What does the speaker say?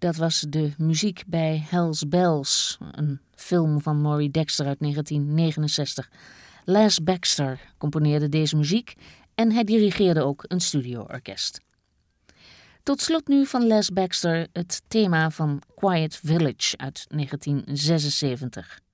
Dat was de muziek bij Hell's Bells, een film van Maury Dexter uit 1969. Les Baxter componeerde deze muziek en hij dirigeerde ook een studioorkest. Tot slot nu van Les Baxter het thema van Quiet Village uit 1976.